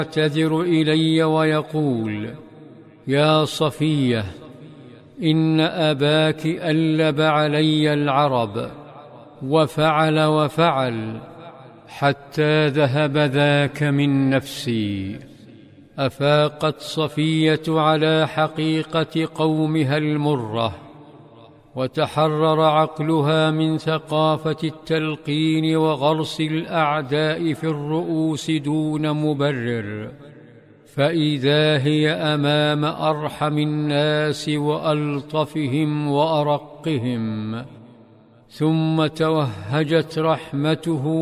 يعتذر إلي ويقول: يا صفية، إن أباك ألب علي العرب وفعل وفعل حتى ذهب ذاك من نفسي. أفاقت صفية على حقيقة قومها المرة، وتحرر عقلها من ثقافة التلقين وغرس الأعداء في الرؤوس دون مبرر، فإذا هي أمام أرحم الناس وألطفهم وأرقهم، ثم توهجت رحمته